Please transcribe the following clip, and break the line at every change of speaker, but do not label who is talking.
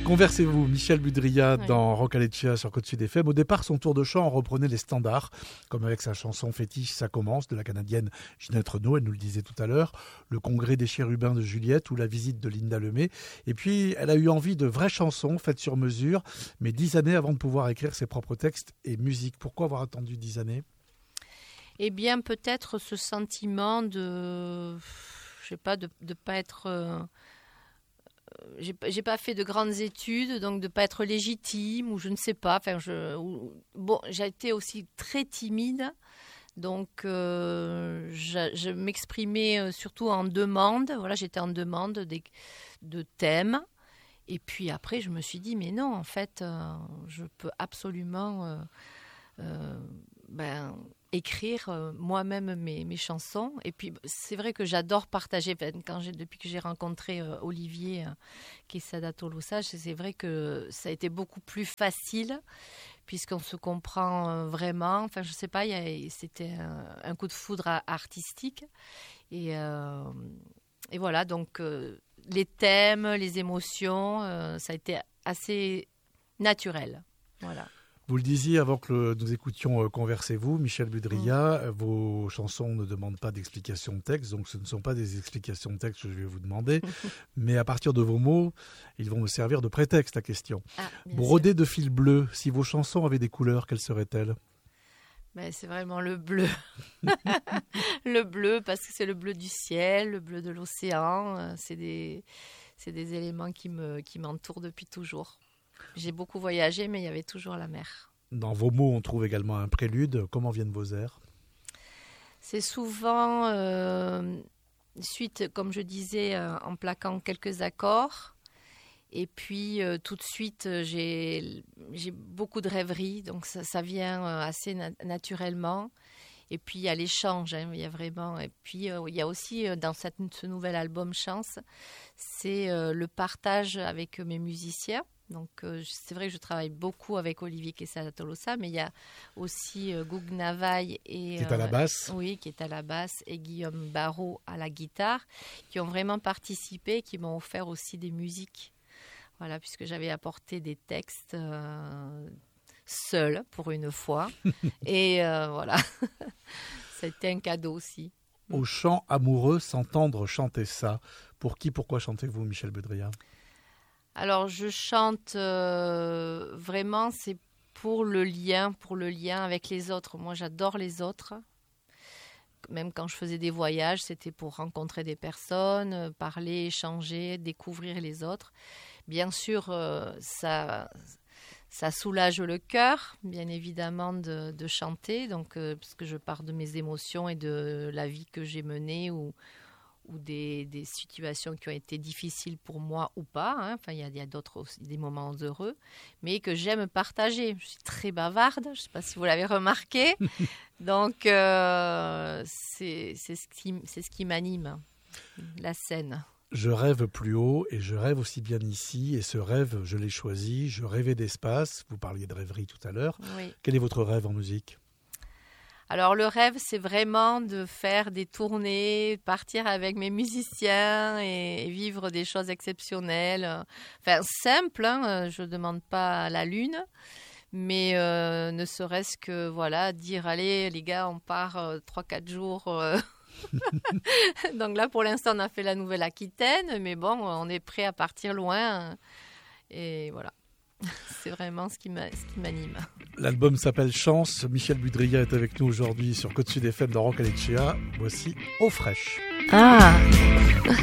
Conversez-vous, Michel Budria
Oui.
dans Rock Alecchia sur Côte Sud FM. Au départ, son tour de chant reprenait les standards, comme avec sa chanson fétiche Ça commence de la Canadienne Ginette Renaud, elle nous le disait tout à l'heure, le congrès des chérubins de Juliette ou la visite de Linda Lemay. Et puis, elle a eu envie de vraies chansons faites sur mesure, mais 10 années avant de pouvoir écrire ses propres textes et musique. Pourquoi avoir attendu 10 années ?
Eh bien, peut-être ce sentiment de, je sais pas, de pas être. J'ai pas fait de grandes études, donc de pas être légitime ou je ne sais pas. Enfin, j'ai été aussi très timide, donc je m'exprimais surtout en demande. Voilà, j'étais en demande de thèmes. Et puis après, je me suis dit, mais non, en fait, je peux absolument écrire moi-même mes chansons. Et puis, c'est vrai que j'adore partager. Depuis que j'ai rencontré Olivier Quesada-Tolosa, c'est vrai que ça a été beaucoup plus facile, puisqu'on se comprend vraiment. Enfin, je sais pas, c'était un coup de foudre artistique. Et voilà, donc les thèmes, les émotions, ça a été assez naturel. Voilà.
Vous le disiez avant que nous écoutions Conversez-vous, Michel Budria, vos chansons ne demandent pas d'explication de texte, donc ce ne sont pas des explications de texte que je vais vous demander, mais à partir de vos mots, ils vont me servir de prétexte à question. Brodées de fil bleu, si vos chansons avaient des couleurs, quelles seraient-elles ?
C'est vraiment le bleu. Le bleu, parce que c'est le bleu du ciel, le bleu de l'océan. C'est des éléments qui m'entourent depuis toujours. J'ai beaucoup voyagé, mais il y avait toujours la mer.
Dans vos mots, on trouve également un prélude. Comment viennent vos airs ?
C'est souvent suite, comme je disais, en plaquant quelques accords. Et puis, tout de suite, j'ai beaucoup de rêveries. Donc, ça vient assez naturellement. Et puis, il y a l'échange. Il y a vraiment... Et puis, il y a aussi, dans ce nouvel album Chance, c'est le partage avec mes musiciens. Donc, c'est vrai que je travaille beaucoup avec Olivier Quesada-Tolosa, mais il y a aussi Goug Navaille qui
est à la basse.
Oui, qui est à la basse, et Guillaume Barrault à la guitare, qui ont vraiment participé, qui m'ont offert aussi des musiques. Voilà, puisque j'avais apporté des textes seule pour une fois. Et voilà, ça a été un cadeau aussi.
Au chant amoureux, s'entendre chanter ça. Pour qui, pourquoi chantez-vous, Michel Budria ?
Alors, je chante vraiment, c'est pour le lien avec les autres. Moi, j'adore les autres. Même quand je faisais des voyages, c'était pour rencontrer des personnes, parler, échanger, découvrir les autres. Bien sûr, ça soulage le cœur, bien évidemment, de chanter, donc, parce que je pars de mes émotions et de la vie que j'ai menée ou des situations qui ont été difficiles pour moi ou pas. Enfin, il y a d'autres aussi, des moments heureux, mais que j'aime partager. Je suis très bavarde, je ne sais pas si vous l'avez remarqué. Donc, c'est ce qui m'anime, la scène.
Je rêve plus haut et je rêve aussi bien ici. Et ce rêve, je l'ai choisi. Je rêvais d'espace. Vous parliez de rêverie tout à l'heure.
Oui.
Quel est votre rêve en musique ?
Alors, le rêve, c'est vraiment de faire des tournées, partir avec mes musiciens et vivre des choses exceptionnelles. Enfin, simple, je ne demande pas la lune, mais ne serait-ce que, voilà, dire, allez, les gars, on part 3-4 jours. Donc là, pour l'instant, on a fait la Nouvelle-Aquitaine, mais bon, on est prêt à partir loin. Et voilà. C'est vraiment ce qui m'anime.
L'album s'appelle Chance. Michel Budria est avec nous aujourd'hui sur Côte Sud FM dans Rock Alecchia. Voici Eau fraîche.
Ah